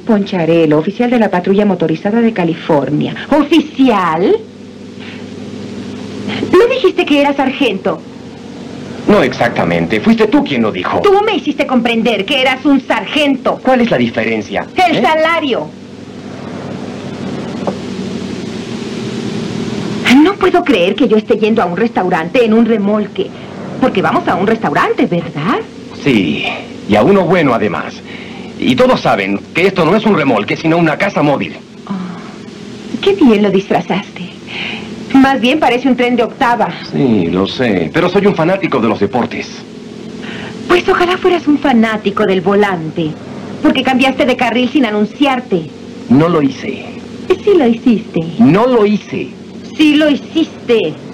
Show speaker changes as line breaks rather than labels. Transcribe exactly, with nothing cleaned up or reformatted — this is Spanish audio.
Poncharelo, oficial de la patrulla motorizada de California. ¿Oficial? ¿No dijiste que era sargento?
No exactamente. Fuiste tú quien lo dijo.
Tú me hiciste comprender que eras un sargento.
¿Cuál es la diferencia?
El ¿Eh? salario. No puedo creer que yo esté yendo a un restaurante en un remolque. Porque vamos a un restaurante, ¿verdad?
Sí, y a uno bueno además. Y todos saben que esto no es un remolque, sino una casa móvil.
Oh, qué bien lo disfrazaste. Más bien parece un tren de octava.
Sí, lo sé, pero soy un fanático de los deportes.
Pues ojalá fueras un fanático del volante, porque cambiaste de carril sin anunciarte.
No lo hice.
Sí lo hiciste.
No lo hice.
Sí lo hiciste.